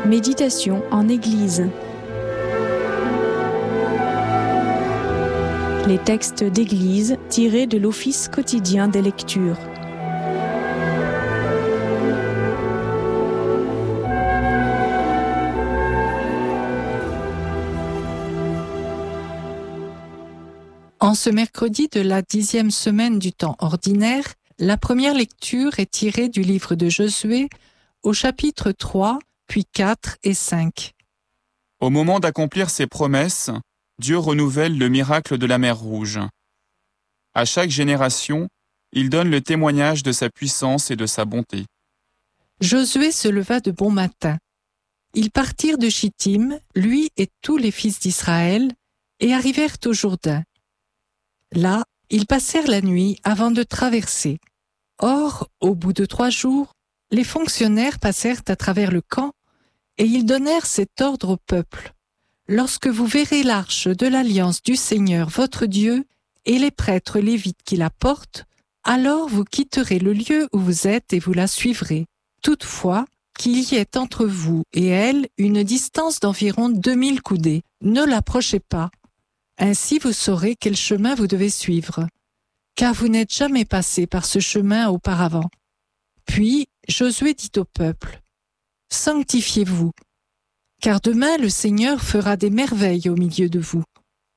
Méditation en Église. Les textes d'Église tirés de l'Office quotidien des lectures. En ce mercredi de la 10e semaine du temps ordinaire, la première lecture est tirée du livre de Josué au chapitre 3, puis 4 et 5. Au moment d'accomplir ses promesses, Dieu renouvelle le miracle de la mer Rouge. À chaque génération, il donne le témoignage de sa puissance et de sa bonté. Josué se leva de bon matin. Ils partirent de Chittim, lui et tous les fils d'Israël, et arrivèrent au Jourdain. Là, ils passèrent la nuit avant de traverser. Or, au bout de 3 jours, les fonctionnaires passèrent à travers le camp et ils donnèrent cet ordre au peuple. Lorsque vous verrez l'arche de l'alliance du Seigneur votre Dieu et les prêtres lévites qui la portent, alors vous quitterez le lieu où vous êtes et vous la suivrez. Toutefois, qu'il y ait entre vous et elle une distance d'environ 2000 coudées. Ne l'approchez pas. Ainsi vous saurez quel chemin vous devez suivre, car vous n'êtes jamais passé par ce chemin auparavant. Puis Josué dit au peuple, « Sanctifiez-vous, car demain le Seigneur fera des merveilles au milieu de vous. »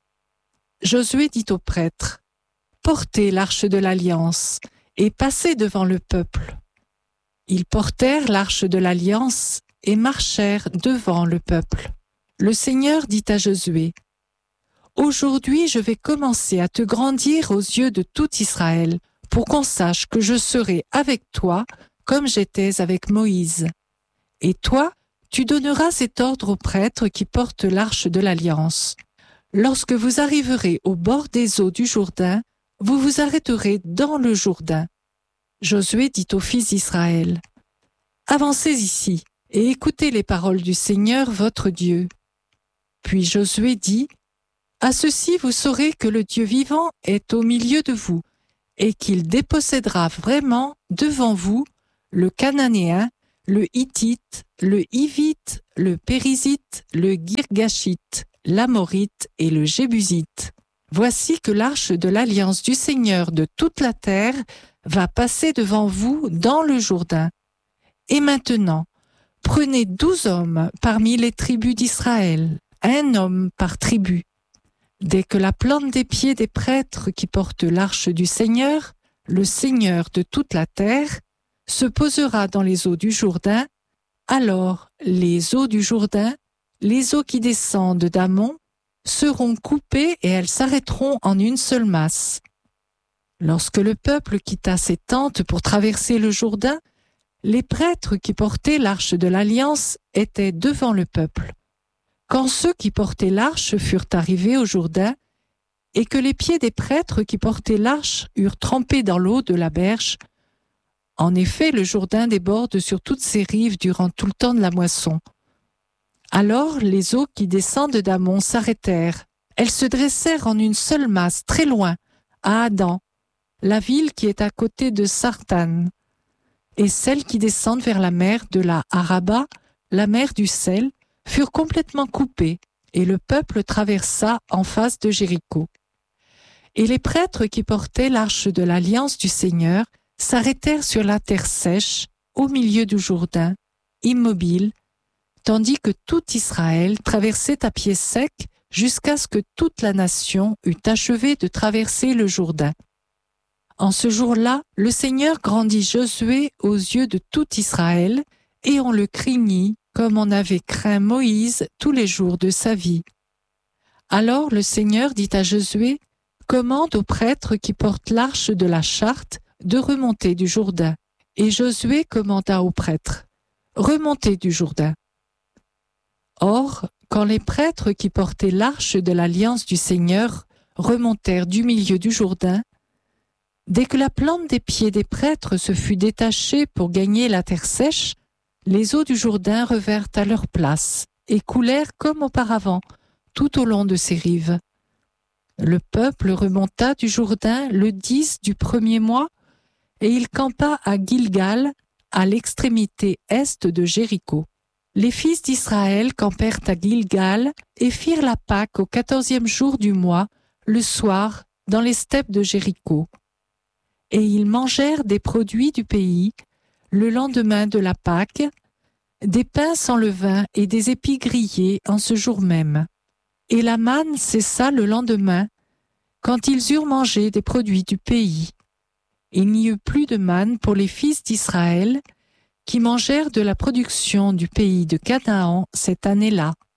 Josué dit aux prêtres, « Portez l'arche de l'alliance et passez devant le peuple. » Ils portèrent l'arche de l'alliance et marchèrent devant le peuple. Le Seigneur dit à Josué, « Aujourd'hui je vais commencer à te grandir aux yeux de tout Israël, pour qu'on sache que je serai avec toi comme j'étais avec Moïse. Et toi, tu donneras cet ordre aux prêtres qui portent l'arche de l'alliance. Lorsque vous arriverez au bord des eaux du Jourdain, vous vous arrêterez dans le Jourdain. » Josué dit aux fils d'Israël, « Avancez ici et écoutez les paroles du Seigneur votre Dieu. » Puis Josué dit, « À ceci vous saurez que le Dieu vivant est au milieu de vous, et qu'il dépossédera vraiment devant vous le Cananéen, le Hittite, le Hivite, le Périzite, le Girgashite, l'Amorite et le Jébusite. Voici que l'arche de l'alliance du Seigneur de toute la terre va passer devant vous dans le Jourdain. Et maintenant, prenez 12 hommes parmi les tribus d'Israël, 1 homme par tribu. Dès que la plante des pieds des prêtres qui portent l'arche du Seigneur, le Seigneur de toute la terre, se posera dans les eaux du Jourdain, alors les eaux du Jourdain, les eaux qui descendent d'Amon, seront coupées et elles s'arrêteront en une seule masse. Lorsque le peuple quitta ses tentes pour traverser le Jourdain, les prêtres qui portaient l'arche de l'alliance étaient devant le peuple. Quand ceux qui portaient l'arche furent arrivés au Jourdain, et que les pieds des prêtres qui portaient l'arche eurent trempé dans l'eau de la berge, en effet, le Jourdain déborde sur toutes ses rives durant tout le temps de la moisson. Alors les eaux qui descendent d'Amon s'arrêtèrent. Elles se dressèrent en une seule masse, très loin, à Adam, la ville qui est à côté de Sartane, et celles qui descendent vers la mer de la Araba, la mer du sel, furent complètement coupées, et le peuple traversa en face de Jéricho. Et les prêtres qui portaient l'arche de l'alliance du Seigneur s'arrêtèrent sur la terre sèche, au milieu du Jourdain, immobiles, tandis que tout Israël traversait à pied sec jusqu'à ce que toute la nation eût achevé de traverser le Jourdain. En ce jour-là, le Seigneur grandit Josué aux yeux de tout Israël, et on le craignit comme on avait craint Moïse tous les jours de sa vie. Alors le Seigneur dit à Josué, « Commande aux prêtres qui portent l'arche de la charte de remonter du Jourdain. » Et Josué commanda aux prêtres, « Remontez du Jourdain. » Or, quand les prêtres qui portaient l'arche de l'alliance du Seigneur remontèrent du milieu du Jourdain, dès que la plante des pieds des prêtres se fut détachée pour gagner la terre sèche, les eaux du Jourdain revinrent à leur place et coulèrent comme auparavant, tout au long de ses rives. Le peuple remonta du Jourdain le 10 du premier mois, et il campa à Gilgal, à l'extrémité est de Jéricho. Les fils d'Israël campèrent à Gilgal et firent la Pâque au 14e jour du mois, le soir, dans les steppes de Jéricho. Et ils mangèrent des produits du pays, le lendemain de la Pâque, des pains sans levain et des épis grillés en ce jour même. Et la manne cessa le lendemain, quand ils eurent mangé des produits du pays. Il n'y eut plus de manne pour les fils d'Israël, qui mangèrent de la production du pays de Canaan cette année-là.